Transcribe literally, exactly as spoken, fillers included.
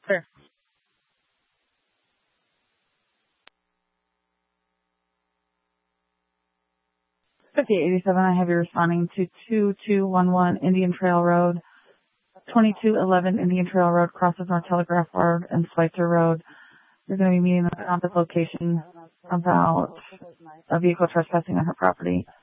Sure. fifty-eight eighty-seven, I have you responding to two two one one Indian Trail Road, twenty-two eleven Indian Trail Road, crosses North Telegraph Road and Schweitzer Road. You're going to be meeting at the opposite location about a vehicle trespassing on her property.